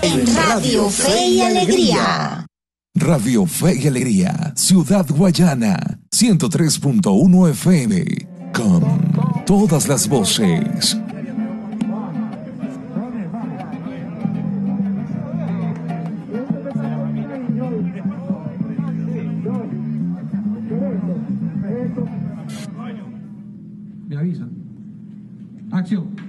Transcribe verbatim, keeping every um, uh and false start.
En Radio Fe y Alegría. Radio Fe y Alegría, Ciudad Guayana, ciento tres punto uno F M, con todas las voces. Me avisan. Acción.